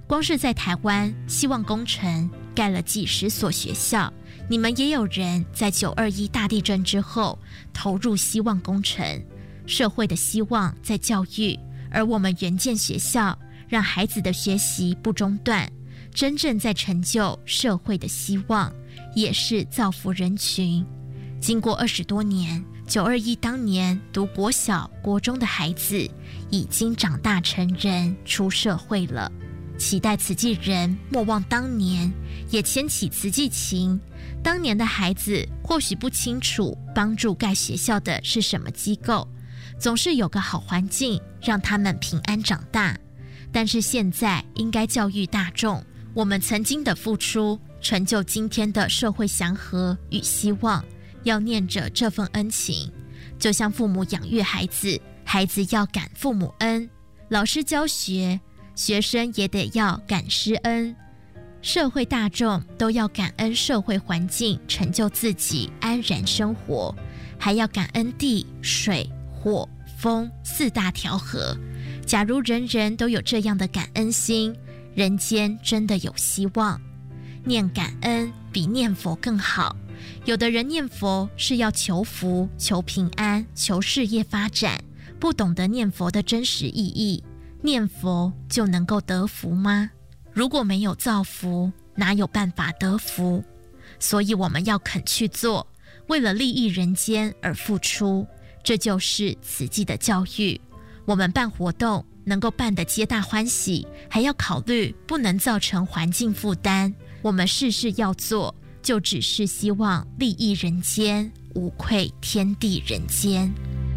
光是在台湾，希望工程盖了几十所学校，你们也有人在921大地震之后投入希望工程，社会的希望在教育，而我们援建学校，让孩子的学习不中断，真正在成就社会的希望，也是造福人群。经过20多年，921当年读国小、国中的孩子已经长大成人，出社会了。期待慈济人莫忘当年，也牵起慈济情。当年的孩子或许不清楚帮助盖学校的是什么机构，总是有个好环境让他们平安长大。但是现在应该教育大众，我们曾经的付出，成就今天的社会祥和与希望，要念着这份恩情。就像父母养育孩子，孩子要感父母恩；老师教学，学生也得要感师恩。社会大众都要感恩社会环境，成就自己安然生活，还要感恩地、水、火、风4大调和。假如人人都有这样的感恩心，人间真的有希望。念感恩比念佛更好。有的人念佛是要求福、求平安、求事业发展，不懂得念佛的真实意义。念佛就能够得福吗？如果没有造福，哪有办法得福？所以我们要肯去做，为了利益人间而付出，这就是慈济的教育。我们办活动能够办得皆大欢喜，还要考虑不能造成环境负担。我们事事要做，就只是希望利益人间，无愧天地人间。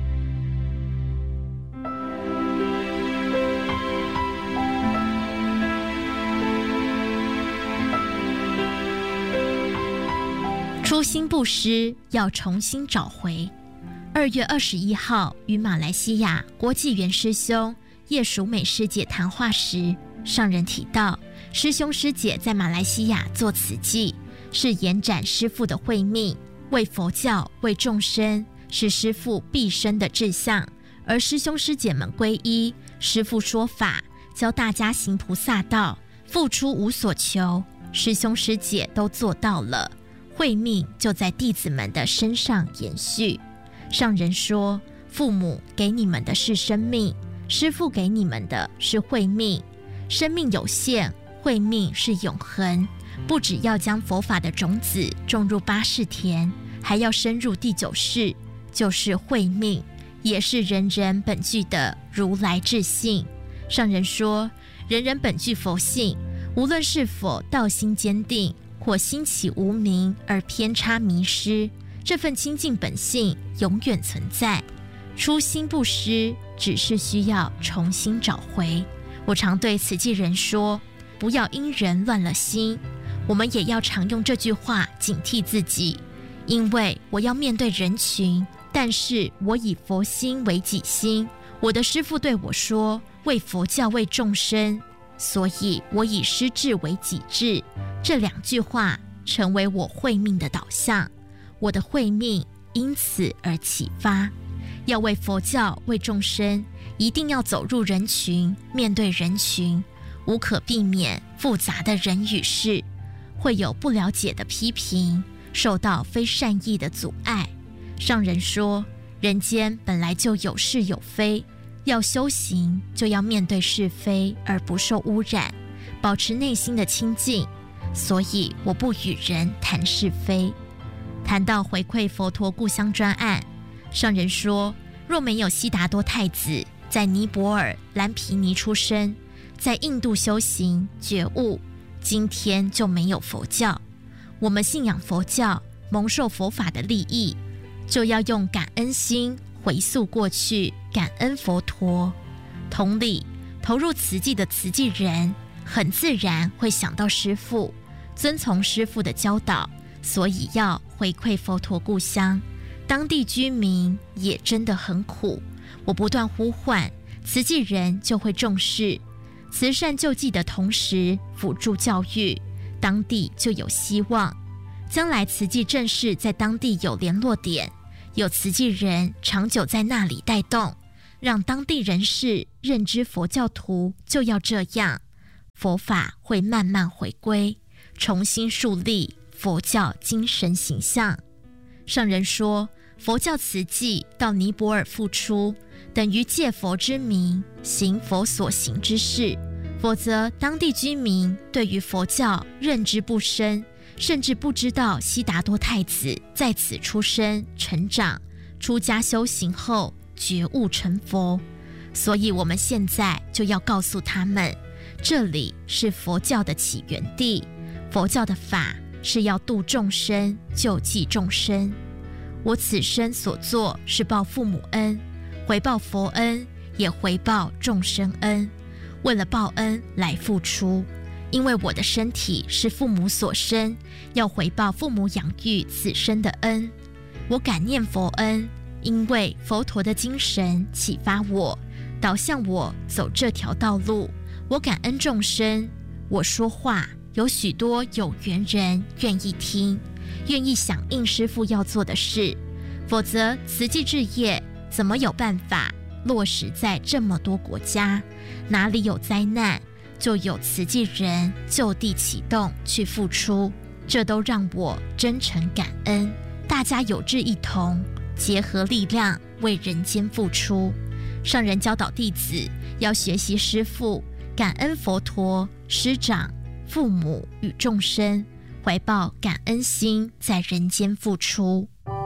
初心不失，要重新找回。2月21号与马来西亚国际园师兄叶淑美师姐谈话时，上人提到，师兄师姐在马来西亚做慈济，是延展师父的慧命，为佛教、为众生，是师父毕生的志向。而师兄师姐们皈依，师父说法，教大家行菩萨道，付出无所求，师兄师姐都做到了。慧命就在弟子们的身上延续。上人说，父母给你们的是生命，师父给你们的是慧命。生命有限，慧命是永恒。不只要将佛法的种子种入八世田，还要深入第9世，就是慧命，也是人人本具的如来智性。上人说，人人本具佛性，无论是否道心坚定，或兴起无明而偏差迷失，这份清净本性永远存在。初心不失，只是需要重新找回。我常对慈济人说，不要因人乱了心。我们也要常用这句话警惕自己，因为我要面对人群，但是我以佛心为己心。我的师父对我说，为佛教为众生，所以我以师志为己志。这2句话成为我慧命的导向，我的慧命因此而启发。要为佛教为众生，一定要走入人群，面对人群，无可避免复杂的人与事，会有不了解的批评，受到非善意的阻碍。上人说，人间本来就有是有非，要修行就要面对是非而不受污染，保持内心的清净。所以我不与人谈是非。谈到回馈佛陀故乡专案，上人说，若没有悉达多太子在尼泊尔兰皮尼出生，在印度修行觉悟，今天就没有佛教。我们信仰佛教，蒙受佛法的利益，就要用感恩心回溯过去，感恩佛陀。同理，投入慈济的慈济人，很自然会想到师父，遵从师父的教导，所以要回馈佛陀故乡。当地居民也真的很苦，我不断呼唤，慈济人就会重视。慈善救济的同时，辅助教育，当地就有希望。将来慈济正式在当地有联络点，有慈济人长久在那里带动，让当地人士认知佛教徒就要这样， 佛法会慢慢回归，重新树立佛教精神形象。上人说，佛教慈济到尼泊尔复出，等于借佛之名行佛所行之事，否则当地居民对于佛教认知不深，甚至不知道悉达多太子在此出生成长，出家修行后觉悟成佛。所以我们现在就要告诉他们，这里是佛教的起源地，佛教的法是要度众生，救济众生。我此生所做是报父母恩，回报佛恩，也回报众生恩。为了报恩来付出，因为我的身体是父母所生，要回报父母养育此生的恩。我感念佛恩，因为佛陀的精神启发我，导向我走这条道路。我感恩众生，我说话有许多有缘人愿意听，愿意响应师父要做的事，否则慈济志业怎么有办法落实在这么多国家？哪里有灾难，就有慈济人就地启动去付出，这都让我真诚感恩。大家有志一同，结合力量为人间付出。上人教导弟子要学习师父，感恩佛陀、师长、父母与众生，怀抱感恩心，在人间付出。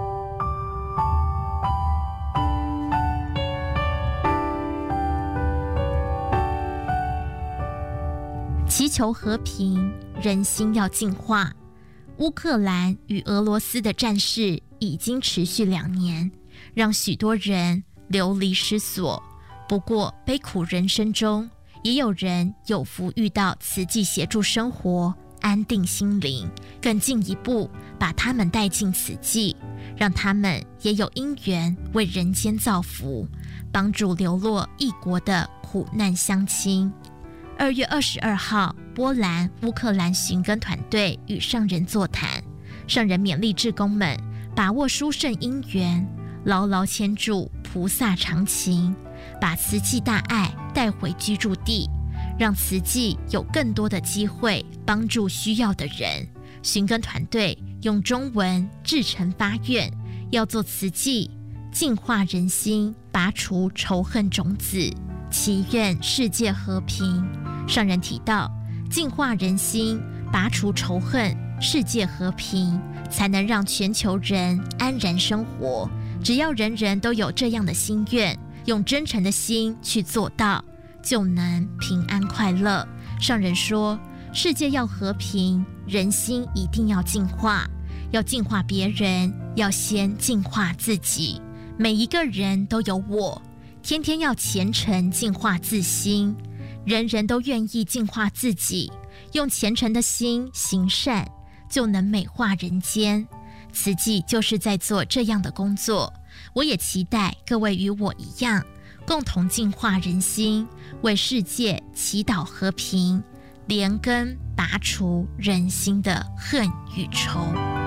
祈求和平，人心要净化。乌克兰与俄罗斯的战事已经持续2年，让许多人流离失所。不过悲苦人生中，也有人有福遇到慈济协助生活，安定心灵，更进一步把他们带进慈济，让他们也有因缘为人间造福，帮助流落异国的苦难乡亲。2月22号，波兰、乌克兰寻根团队与上人座谈，上人勉励志工们把握殊胜因缘，牢牢牵住菩萨常情，把慈济大爱带回居住地，让慈济有更多的机会帮助需要的人。寻根团队用中文至诚发愿，要做慈济，净化人心，拔除仇恨种子，祈愿世界和平。上人提到，净化人心，拔除仇恨，世界和平，才能让全球人安然生活。只要人人都有这样的心愿，用真诚的心去做到，就能平安快乐。上人说，世界要和平，人心一定要净化，要净化别人，要先净化自己。每一个人都有我，天天要虔诚净化自心。人人都愿意净化自己，用虔诚的心行善，就能美化人间。慈济就是在做这样的工作，我也期待各位与我一样，共同净化人心，为世界祈祷和平，连根拔除人心的恨与仇。